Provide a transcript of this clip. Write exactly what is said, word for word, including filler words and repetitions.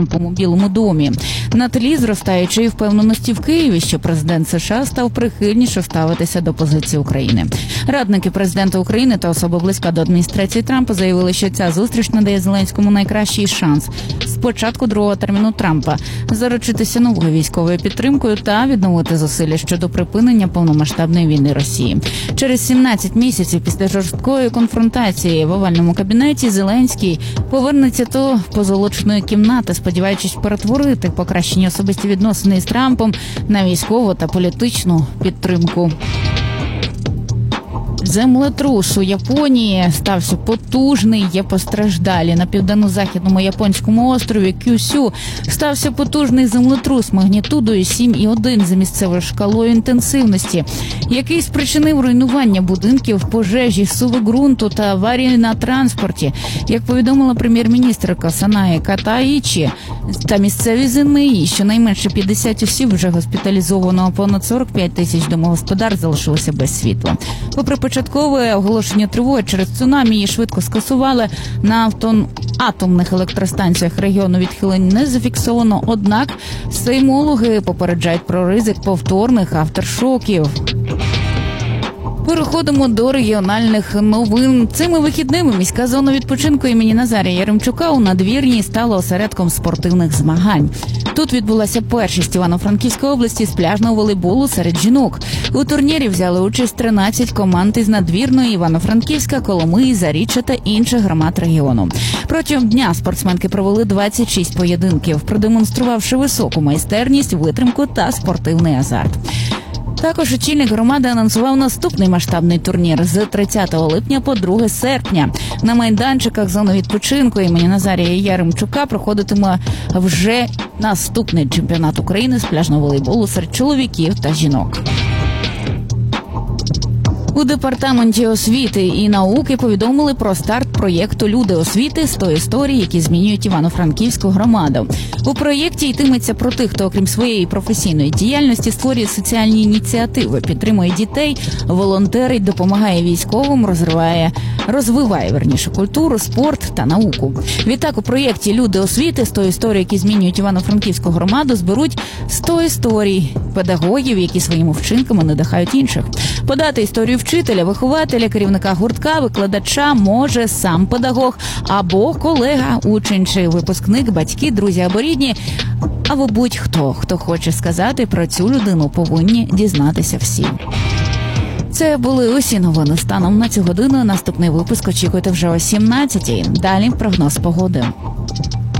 Трампом у Білому домі. На тлі зростаючої впевненості в Києві, що президент США став прихильніше ставитися до позиції України. Радники президента України та особа близька до адміністрації Трампа заявили, що ця зустріч надає Зеленському найкращий шанс з початку другого терміну Трампа заручитися новою військовою підтримкою та відновити зусилля щодо припинення повномасштабної війни Росії. Через сімнадцять місяців після жорсткої конфронтації в овальному кабінеті Зеленський повернеться до позолоченої кімнати, сподіваючись перетворити покращені особисті відносини з Трампом на військову та політичну підтримку. Землетрус у Японії стався потужний, є постраждалі. На південно-західному японському острові Кюсю стався потужний землетрус магнітудою сім і один за місцевою шкалою інтенсивності, який спричинив руйнування будинків, пожежі, суви ґрунту та аварії на транспорті. Як повідомила прем'єр-міністрка Санаї Катаїчі, та місцеві ЗМІ, щонайменше п'ятдесят осіб вже госпіталізовано, а понад сорок п'ять тисяч домогосподарств залишилося без світла. Попри початкове оголошення тривоги через цунамі, її швидко скасували. На автон... атомних електростанціях регіону відхилень не зафіксовано, однак сеймологи попереджають про ризик повторних авторшоків. Переходимо до регіональних новин. Цими вихідними міська зона відпочинку імені Назарія Яремчука у Надвірній стала осередком спортивних змагань. Тут відбулася першість Івано-Франківської області з пляжного волейболу серед жінок. У турнірі взяли участь тринадцять команд із Надвірної, Івано-Франківська, Коломиї, Заріччя та інших громад регіону. Протягом дня спортсменки провели двадцять шість поєдинків, продемонструвавши високу майстерність, витримку та спортивний азарт. Також очільник громади анонсував наступний масштабний турнір з тридцятого липня по друге серпня. На майданчиках зони відпочинку імені Назарія Яремчука проходитиме вже наступний чемпіонат України з пляжного волейболу серед чоловіків та жінок. У департаменті освіти і науки повідомили про старт проєкту «Люди освіти. сто історій, які змінюють Івано-Франківську громаду». У проєкті йтиметься про тих, хто, окрім своєї професійної діяльності, створює соціальні ініціативи, підтримує дітей, волонтерить, допомагає військовим, розвиває, розвиває, верніше, культуру, спорт та науку. Відтак, у проєкті «Люди освіти. сто історій, які змінюють Івано-Франківську громаду» зберуть сто історій педагогів, які своїми вчинками надихають інших. Подати історію вчителя, вихователя, керівника гуртка, викладача може сам педагог або колега, учень чи випускник, батьки, друзі або рідні, або будь-хто, хто хоче сказати про цю людину, повинні дізнатися всі. Це були усі новини станом на цю годину. Наступний випуск очікуйте вже о сімнадцятій. Далі прогноз погоди.